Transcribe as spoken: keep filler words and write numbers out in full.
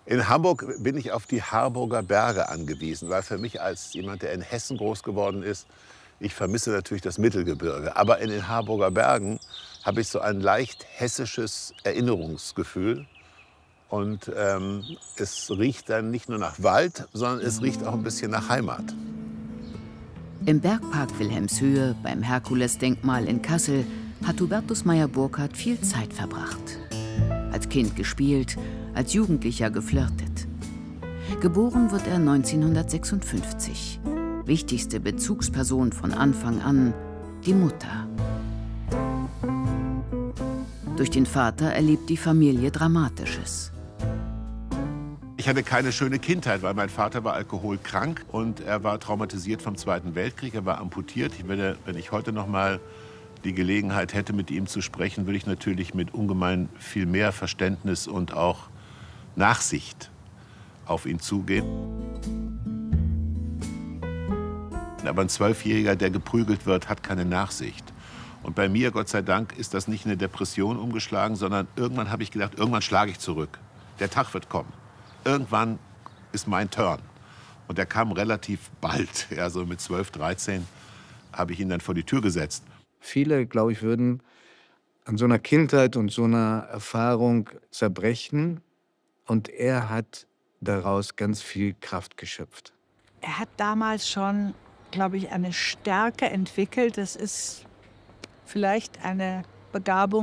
In Hamburg bin ich auf die Harburger Berge angewiesen, weil für mich als jemand, der in Hessen groß geworden ist, ich vermisse natürlich das Mittelgebirge. Aber in den Harburger Bergen habe ich so ein leicht hessisches Erinnerungsgefühl. Und ähm, es riecht dann nicht nur nach Wald, sondern es riecht auch ein bisschen nach Heimat. Im Bergpark Wilhelmshöhe beim Herkulesdenkmal in Kassel hat Hubertus Meyer-Burkhardt viel Zeit verbracht. Als Kind gespielt, als Jugendlicher geflirtet. Geboren wird er neunzehnhundertsechsundfünfzig. Wichtigste Bezugsperson von Anfang an, die Mutter. Durch den Vater erlebt die Familie Dramatisches. Ich hatte keine schöne Kindheit, weil mein Vater war alkoholkrank und er war traumatisiert vom Zweiten Weltkrieg. Er war amputiert. Ich würde, wenn ich heute noch mal die Gelegenheit hätte, mit ihm zu sprechen, würde ich natürlich mit ungemein viel mehr Verständnis und auch Nachsicht auf ihn zugehen. Aber ein Zwölfjähriger, der geprügelt wird, hat keine Nachsicht. Und bei mir, Gott sei Dank, ist das nicht in eine Depression umgeschlagen, sondern irgendwann habe ich gedacht, irgendwann schlage ich zurück. Der Tag wird kommen. Irgendwann ist mein Turn. Und der kam relativ bald. Also mit zwölf, dreizehn habe ich ihn dann vor die Tür gesetzt. Viele, glaube ich, würden an so einer Kindheit und so einer Erfahrung zerbrechen. Und er hat daraus ganz viel Kraft geschöpft. Er hat damals schon, glaube ich, eine Stärke entwickelt. Das ist vielleicht eine Begabung,